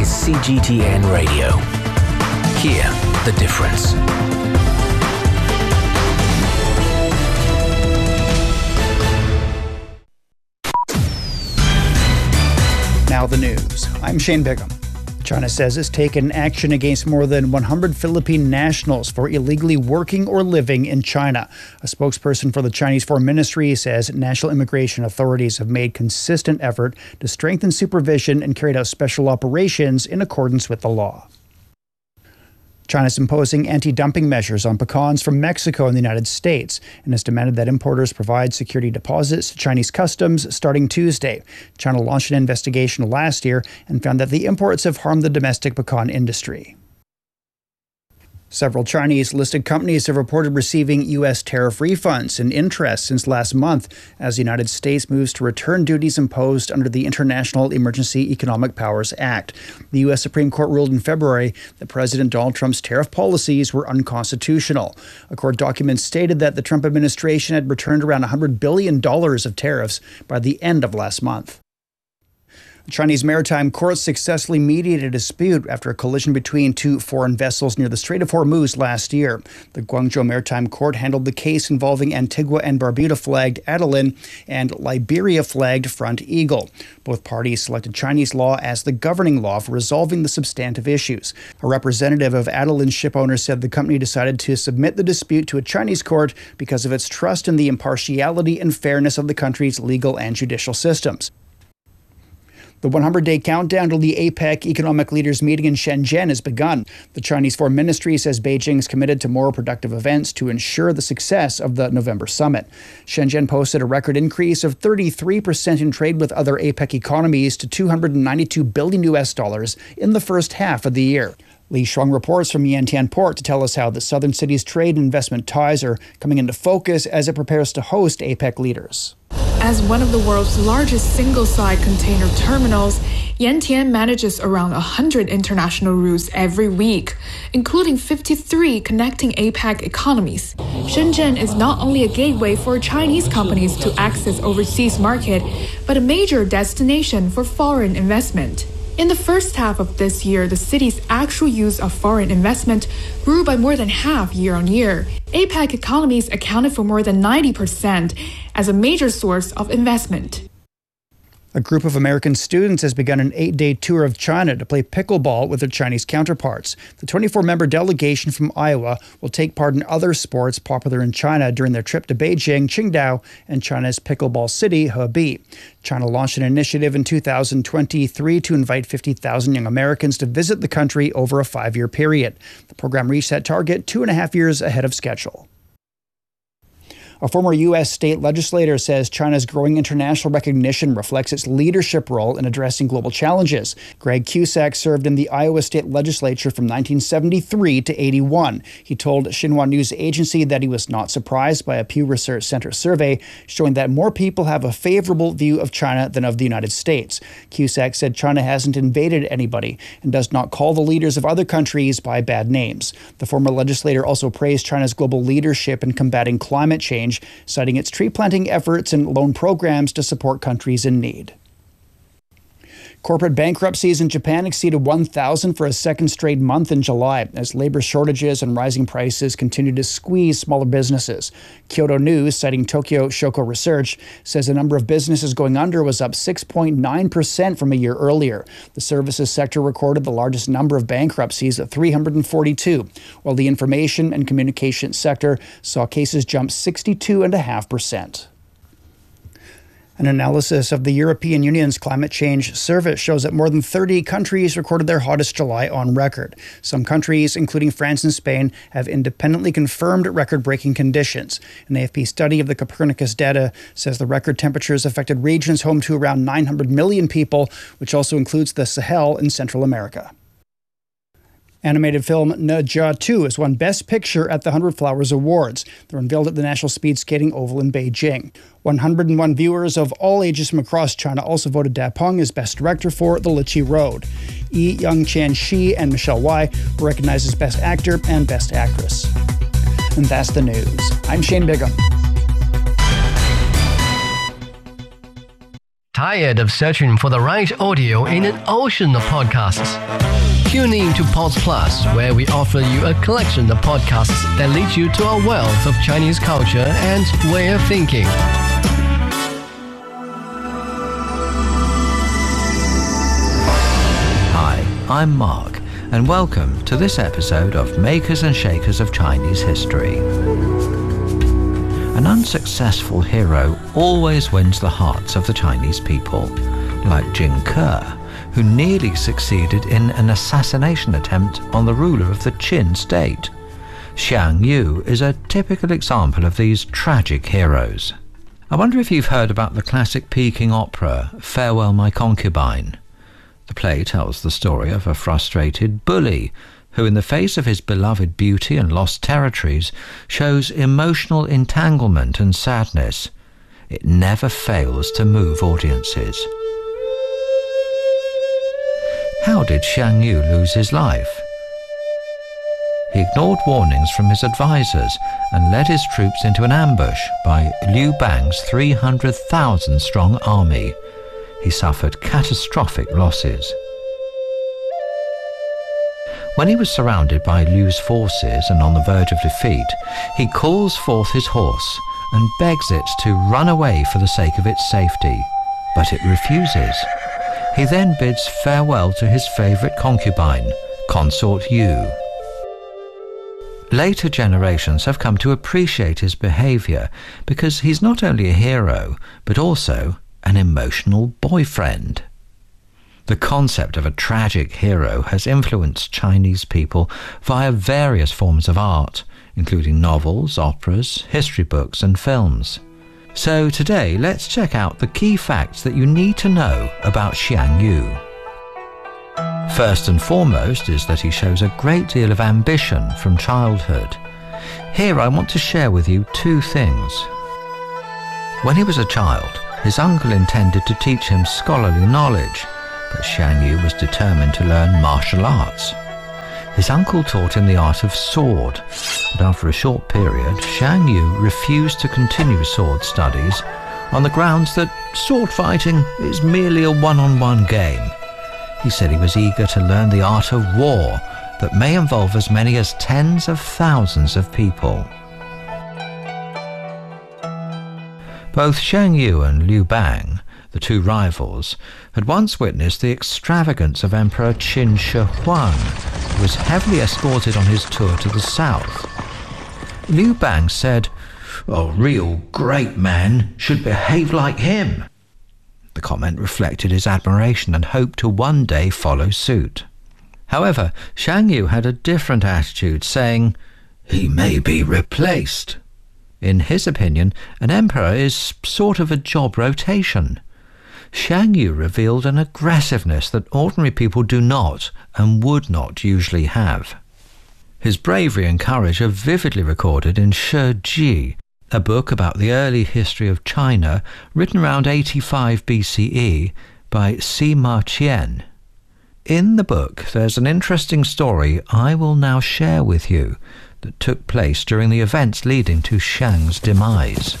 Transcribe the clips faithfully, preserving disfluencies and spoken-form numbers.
is C G T N Radio. Hear the difference. Now the news. I'm Shane Bigham. China says it's taken action against more than one hundred Philippine nationals for illegally working or living in China. A spokesperson for the Chinese Foreign Ministry says national immigration authorities have made consistent effort to strengthen supervision and carried out special operations in accordance with the law. China's imposing anti-dumping measures on pecans from Mexico and the United States and has demanded that importers provide security deposits to Chinese customs starting Tuesday. China launched an investigation last year and found that the imports have harmed the domestic pecan industry. Several Chinese-listed companies have reported receiving U S tariff refunds and interest since last month as the United States moves to return duties imposed under the International Emergency Economic Powers Act. The U S Supreme Court ruled in February that President Donald Trump's tariff policies were unconstitutional. A court document stated that the Trump administration had returned around one hundred billion dollars of tariffs by the end of last month. The Chinese Maritime Court successfully mediated a dispute after a collision between two foreign vessels near the Strait of Hormuz last year. The Guangzhou Maritime Court handled the case involving Antigua and Barbuda-flagged Adeline and Liberia-flagged Front Eagle. Both parties selected Chinese law as the governing law for resolving the substantive issues. A representative of Adeline's shipowner said the company decided to submit the dispute to a Chinese court because of its trust in the impartiality and fairness of the country's legal and judicial systems. The one hundred day countdown to the APEC economic leaders meeting in Shenzhen has begun. The Chinese Foreign Ministry says Beijing is committed to more productive events to ensure the success of the November summit. Shenzhen posted a record increase of thirty-three percent in trade with other APEC economies to two hundred ninety-two billion U S dollars in the first half of the year. Li Shuang reports from Yantian Port to tell us how the southern city's trade and investment ties are coming into focus as it prepares to host APEC leaders. As one of the world's largest single-side container terminals, Yantian manages around one hundred international routes every week, including fifty-three connecting APEC economies. Shenzhen is not only a gateway for Chinese companies to access overseas market, but a major destination for foreign investment. In the first half of this year, the city's actual use of foreign investment grew by more than half year on year. APEC economies accounted for more than ninety percent as a major source of investment. A group of American students has begun an eight-day tour of China to play pickleball with their Chinese counterparts. The twenty-four member delegation from Iowa will take part in other sports popular in China during their trip to Beijing, Qingdao, and China's pickleball city, Hebei. China launched an initiative in two thousand twenty-three to invite fifty thousand young Americans to visit the country over a five-year period. The program reached that target two and a half years ahead of schedule. A former U S state legislator says China's growing international recognition reflects its leadership role in addressing global challenges. Greg Cusack served in the Iowa state legislature from nineteen seventy-three to eighty-one. He told Xinhua News Agency that he was not surprised by a Pew Research Center survey showing that more people have a favorable view of China than of the United States. Cusack said China hasn't invaded anybody and does not call the leaders of other countries by bad names. The former legislator also praised China's global leadership in combating climate change, citing its tree planting efforts and loan programs to support countries in need. Corporate bankruptcies in Japan exceeded one thousand for a second straight month in July as labor shortages and rising prices continue to squeeze smaller businesses. Kyodo News, citing Tokyo Shoko Research, says the number of businesses going under was up six point nine percent from a year earlier. The services sector recorded the largest number of bankruptcies at three hundred forty-two, while the information and communication sector saw cases jump sixty-two point five percent. An analysis of the European Union's climate change service shows that more than thirty countries recorded their hottest July on record. Some countries, including France and Spain, have independently confirmed record-breaking conditions. An A F P study of the Copernicus data says the record temperatures affected regions home to around nine hundred million people, which also includes the Sahel in Central America. Animated film Ne Zha two has won Best Picture at the one hundred Flowers Awards. They're unveiled at the National Speed Skating Oval in Beijing. one hundred one viewers of all ages from across China also voted Da Peng as Best Director for The Lichi Road. Yi Young-Chan Shi and Michelle Wai were recognized as Best Actor and Best Actress. And that's the news. I'm Shane Bigham. Tired of searching for the right audio in an ocean of podcasts? Tune in to Pods Plus, where we offer you a collection of podcasts that lead you to a wealth of Chinese culture and way of thinking. Hi, I'm Mark, and welcome to this episode of Makers and Shakers of Chinese History. An unsuccessful hero always wins the hearts of the Chinese people, like Jin Ke, who nearly succeeded in an assassination attempt on the ruler of the Qin state. Xiang Yu is a typical example of these tragic heroes. I wonder if you've heard about the classic Peking opera, Farewell My Concubine. The play tells the story of a frustrated bully who, in the face of his beloved beauty and lost territories, shows emotional entanglement and sadness. It never fails to move audiences. How did Xiang Yu lose his life? He ignored warnings from his advisors and led his troops into an ambush by Liu Bang's three hundred thousand strong army. He suffered catastrophic losses. When he was surrounded by Liu's forces and on the verge of defeat, he calls forth his horse and begs it to run away for the sake of its safety, but it refuses. He then bids farewell to his favourite concubine, Consort Yu. Later generations have come to appreciate his behaviour because he's not only a hero, but also an emotional boyfriend. The concept of a tragic hero has influenced Chinese people via various forms of art, including novels, operas, history books and films. So today, let's check out the key facts that you need to know about Xiang Yu. First and foremost is that he shows a great deal of ambition from childhood. Here I want to share with you two things. When he was a child, his uncle intended to teach him scholarly knowledge, but Xiang Yu was determined to learn martial arts. His uncle taught him the art of sword, but after a short period, Xiang Yu refused to continue sword studies on the grounds that sword fighting is merely a one-on-one game. He said he was eager to learn the art of war that may involve as many as tens of thousands of people. Both Xiang Yu and Liu Bang, the two rivals, had once witnessed the extravagance of Emperor Qin Shi Huang, who was heavily escorted on his tour to the south. Liu Bang said, "A real great man should behave like him." The comment reflected his admiration and hope to one day follow suit. However, Xiang Yu had a different attitude, saying, "He may be replaced." In his opinion, an emperor is sort of a job rotation. Xiang Yu revealed an aggressiveness that ordinary people do not and would not usually have. His bravery and courage are vividly recorded in Shi Ji, a book about the early history of China written around eighty-five B C E by Sima Qian. In the book, there's an interesting story I will now share with you that took place during the events leading to Xiang's demise.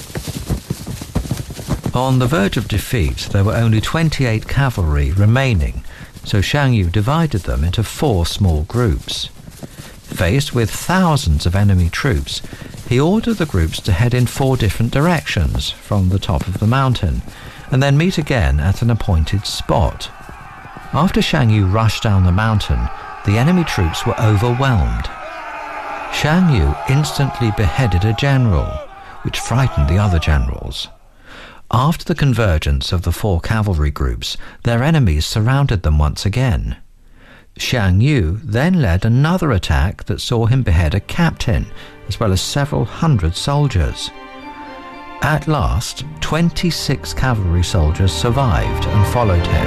On the verge of defeat, there were only twenty-eight cavalry remaining, so Xiang Yu divided them into four small groups. Faced with thousands of enemy troops, he ordered the groups to head in four different directions from the top of the mountain, and then meet again at an appointed spot. After Xiang Yu rushed down the mountain, the enemy troops were overwhelmed. Xiang Yu instantly beheaded a general, which frightened the other generals. After the convergence of the four cavalry groups, their enemies surrounded them once again. Xiang Yu then led another attack that saw him behead a captain, as well as several hundred soldiers. At last, twenty-six cavalry soldiers survived and followed him.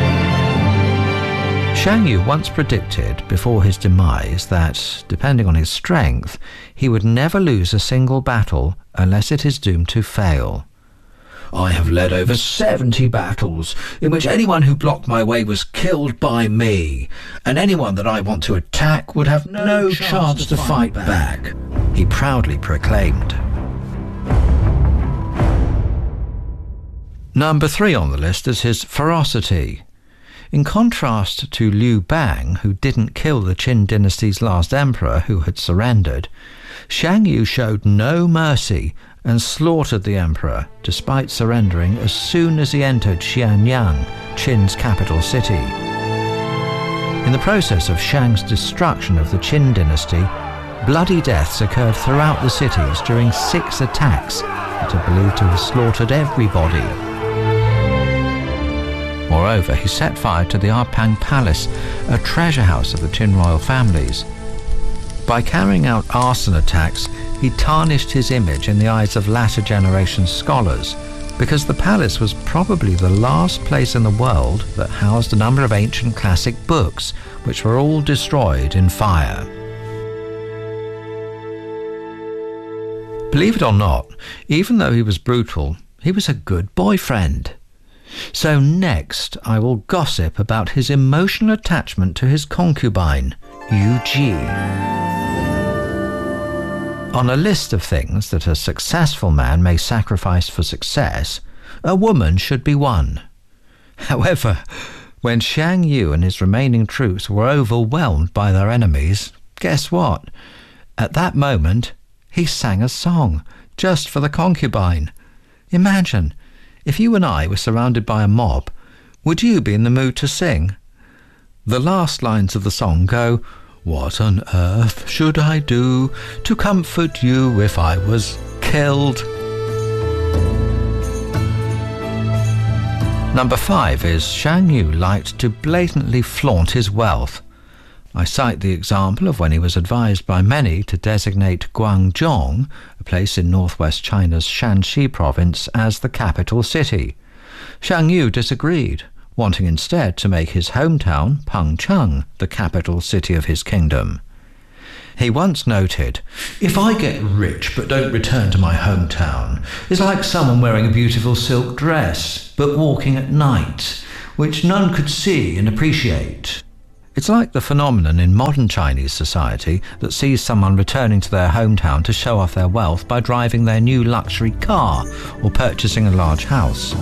Xiang Yu once predicted before his demise that, depending on his strength, he would never lose a single battle unless it is doomed to fail. "I have led over seventy battles in which anyone who blocked my way was killed by me, and anyone that I want to attack would have no, no chance, chance to fight back," back, he proudly proclaimed. Number three on the list is his ferocity. In contrast to Liu Bang, who didn't kill the Qin dynasty's last emperor who had surrendered, Shang Yu showed no mercy and slaughtered the emperor, despite surrendering as soon as he entered Xianyang, Qin's capital city. In the process of Shang's destruction of the Qin dynasty, bloody deaths occurred throughout the cities during six attacks that are believed to have slaughtered everybody. Moreover, he set fire to the Arpang Palace, a treasure house of the Qin royal families. By carrying out arson attacks, he tarnished his image in the eyes of latter generation scholars, because the palace was probably the last place in the world that housed a number of ancient classic books, which were all destroyed in fire. Believe it or not, even though he was brutal, he was a good boyfriend. So next, I will gossip about his emotional attachment to his concubine, Yu Ji. On a list of things that a successful man may sacrifice for success, a woman should be one. However, when Shang Yu and his remaining troops were overwhelmed by their enemies, guess what? At that moment, he sang a song just for the concubine. Imagine, if you and I were surrounded by a mob, would you be in the mood to sing? The last lines of the song go, "What on earth should I do to comfort you if I was killed?" Number five is Shang Yu liked to blatantly flaunt his wealth. I cite the example of when he was advised by many to designate Guangzhou, a place in northwest China's Shanxi province, as the capital city. Shang Yu disagreed, wanting instead to make his hometown, Pengcheng, the capital city of his kingdom. He once noted, "If I get rich but don't return to my hometown, it's like someone wearing a beautiful silk dress but walking at night, which none could see and appreciate." It's like the phenomenon in modern Chinese society that sees someone returning to their hometown to show off their wealth by driving their new luxury car or purchasing a large house.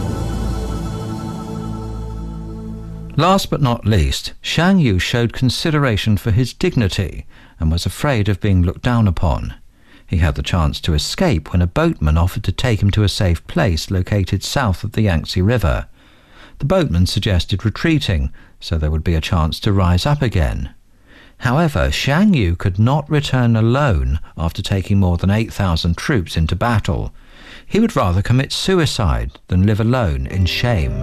Last but not least, Shang Yu showed consideration for his dignity and was afraid of being looked down upon. He had the chance to escape when a boatman offered to take him to a safe place located south of the Yangtze River. The boatman suggested retreating, so there would be a chance to rise up again. However, Shang Yu could not return alone after taking more than eight thousand troops into battle. He would rather commit suicide than live alone in shame.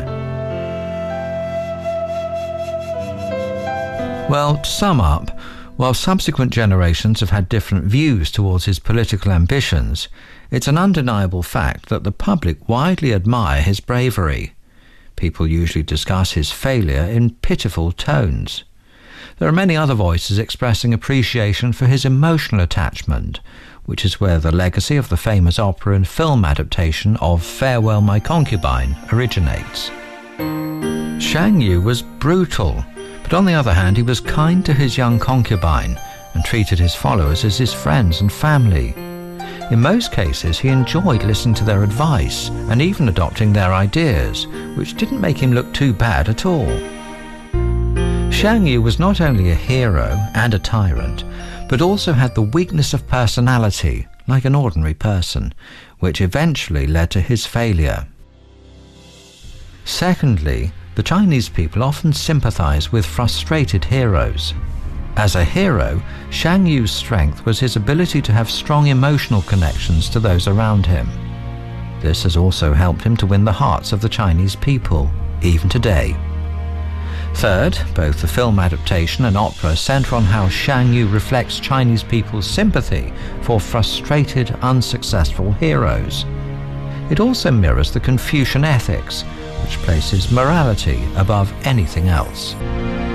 Well, to sum up, while subsequent generations have had different views towards his political ambitions, it's an undeniable fact that the public widely admire his bravery. People usually discuss his failure in pitiful tones. There are many other voices expressing appreciation for his emotional attachment, which is where the legacy of the famous opera and film adaptation of Farewell My Concubine originates. Shang Yu was brutal, but on the other hand he was kind to his young concubine and treated his followers as his friends and family. In most cases, he enjoyed listening to their advice and even adopting their ideas, which didn't make him look too bad at all. Shang Yu was not only a hero and a tyrant, but also had the weakness of personality, like an ordinary person, which eventually led to his failure. Secondly, the Chinese people often sympathize with frustrated heroes. As a hero, Shang Yu's strength was his ability to have strong emotional connections to those around him. This has also helped him to win the hearts of the Chinese people, even today. Third, both the film adaptation and opera center on how Shang Yu reflects Chinese people's sympathy for frustrated, unsuccessful heroes. It also mirrors the Confucian ethics, which places morality above anything else.